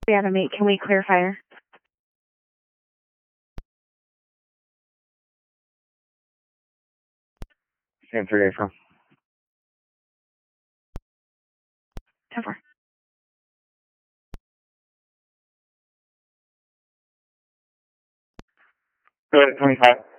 We have a mate. Can we clear fire? Stand 3 April. 10-4. Go ahead, 25.